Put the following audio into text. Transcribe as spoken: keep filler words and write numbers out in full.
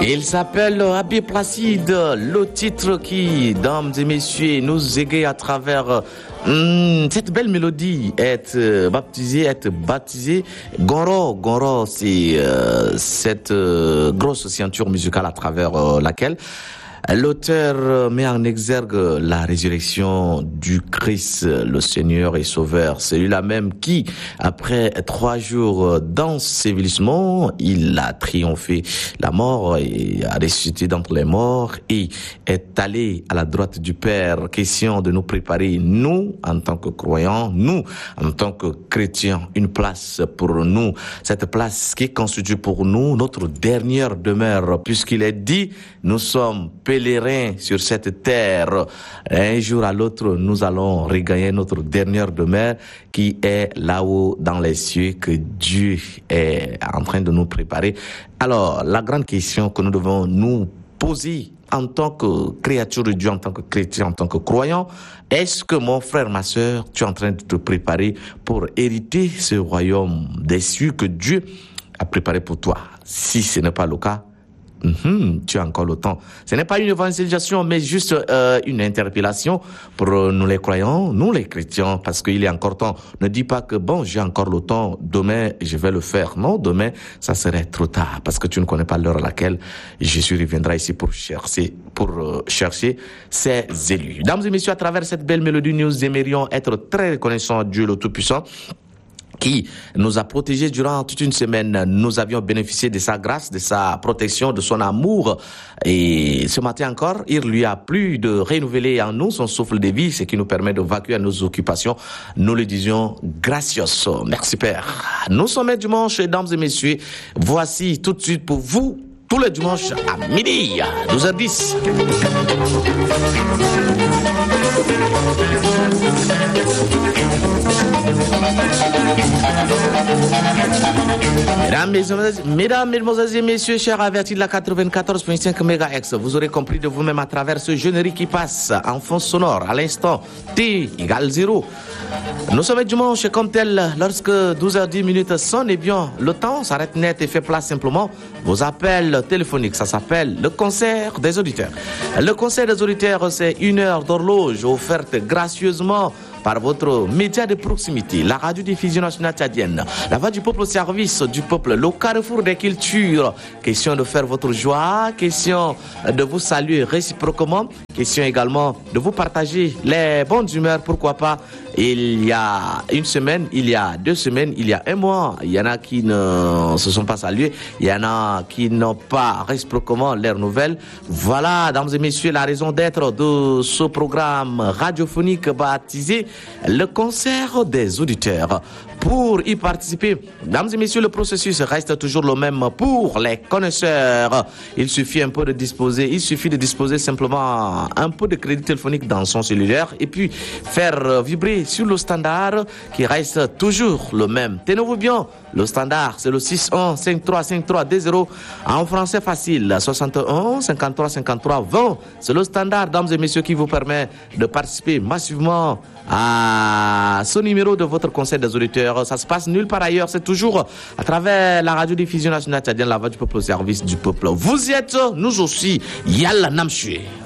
Il s'appelle Abbé Placide, le titre qui, dames et messieurs, nous égaye à travers hum, cette belle mélodie, être euh, baptisé, être baptisé. Goro, Goro, c'est euh, cette euh, grosse ceinture musicale à travers euh, laquelle l'auteur met en exergue la résurrection du Christ, le Seigneur et Sauveur. Celui-là même qui, après trois jours d'ensevelissement, il a triomphé la mort et a ressuscité d'entre les morts et est allé à la droite du Père. Question de nous préparer, nous, en tant que croyants, nous, en tant que chrétiens, une place pour nous. Cette place qui constitue pour nous notre dernière demeure, puisqu'il est dit, nous sommes pèlerins sur cette terre. Un jour à l'autre, nous allons regagner notre dernière demeure qui est là-haut dans les cieux que Dieu est en train de nous préparer. Alors, la grande question que nous devons nous poser en tant que créature de Dieu, en tant que chrétien, en tant que croyant, est-ce que mon frère, ma sœur, tu es en train de te préparer pour hériter ce royaume des cieux que Dieu a préparé pour toi? Si ce n'est pas le cas, Mmh, tu as encore le temps. Ce n'est pas une évangélisation, mais juste euh, une interpellation pour euh, nous les croyants, nous les chrétiens, parce qu'il est encore temps. Ne dis pas que bon, j'ai encore le temps, demain je vais le faire. Non, demain ça serait trop tard, parce que tu ne connais pas l'heure à laquelle Jésus reviendra ici pour chercher, pour euh, chercher ses élus. Dames et messieurs, à travers cette belle mélodie, nous aimerions être très reconnaissants à Dieu le Tout-Puissant, qui nous a protégés durant toute une semaine. Nous avions bénéficié de sa grâce, de sa protection, de son amour. Et ce matin encore, il lui a plu de renouveler en nous son souffle de vie, ce qui nous permet de vaquer à nos occupations. Nous le disions gracios. Merci Père. Nous sommes dimanche, mesdames et messieurs. Voici tout de suite pour vous, tous les dimanches à midi, douze heures dix. Mesdames, mesdames, mesdemoiselles et messieurs, chers avertis de la quatre-vingt-quatorze virgule cinq mégahertz, vous aurez compris de vous-même à travers ce générique qui passe en fond sonore à l'instant T égale zéro. Nous sommes dimanche comme tel, lorsque douze heures dix minutes sonne, et bien le temps s'arrête net et fait place simplement vos appels téléphoniques. Ça s'appelle le concert des auditeurs. Le concert des auditeurs, c'est une heure d'horloge offerte gracieusement par votre média de proximité, la radio-diffusion nationale tchadienne, la voix du peuple au service du peuple, le carrefour des cultures. Question de faire votre joie, question de vous saluer réciproquement, question également de vous partager les bonnes humeurs, pourquoi pas. Il y a une semaine, il y a deux semaines, il y a un mois, il y en a qui ne se sont pas salués, il y en a qui n'ont pas réciproquement leurs nouvelles. Voilà, dames et messieurs, la raison d'être de ce programme radiophonique baptisé le concert des auditeurs. Pour y participer, dames et messieurs, le processus reste toujours le même pour les connaisseurs. Il suffit un peu de disposer, il suffit de disposer simplement un peu de crédit téléphonique dans son cellulaire et puis faire vibrer sur le standard qui reste toujours le même. Tenez-vous bien, le standard c'est le six un cinq trois cinq trois deux zéro en français facile, soixante et un cinquante-trois cinquante-trois vingt. C'est le standard, dames et messieurs, qui vous permet de participer massivement à ce numéro de votre conseil des auditeurs. Ça se passe nulle part ailleurs, c'est toujours à travers la radio-diffusion nationale tchadienne, la voix du peuple au service du peuple. Vous y êtes, nous aussi. Yalla Namchue.